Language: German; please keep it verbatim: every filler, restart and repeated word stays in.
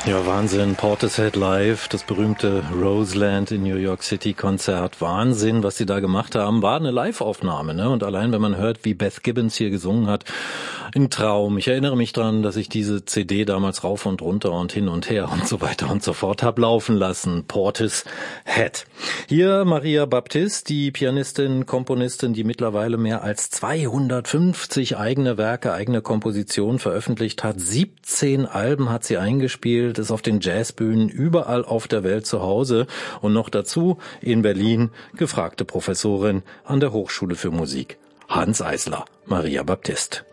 Ja, Wahnsinn. Portishead Live, das berühmte Roseland in New York City Konzert. Wahnsinn, was sie da gemacht haben. War eine Live-Aufnahme, ne? Und allein, wenn man hört, wie Beth Gibbons hier gesungen hat, ein Traum. Ich erinnere mich dran, dass ich diese C D damals rauf und runter und hin und her und so weiter und so fort hab laufen lassen. Portishead. Hier Maria Baptiste, die Pianistin, Komponistin, die mittlerweile mehr als zweihundertfünfzig eigene Werke, eigene Kompositionen veröffentlicht hat. siebzehn Alben hat sie eingespielt, ist auf den Jazzbühnen überall auf der Welt zu Hause und noch dazu in Berlin gefragte Professorin an der Hochschule für Musik. Hanns Eisler, Maria Baptiste.